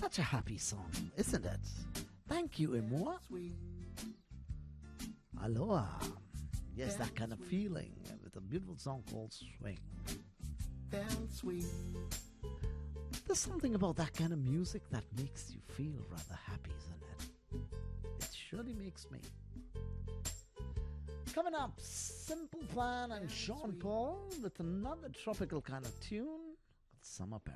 Such a happy song, isn't it? Thank you, Imwa. Aloha. Yes, that kind of feeling with a beautiful song called Swing. There's something about that kind of music that makes you feel rather happy, isn't it? It surely makes me. Coming up, Simple Plan and Sean Paul with another tropical kind of tune, Summer Paradise.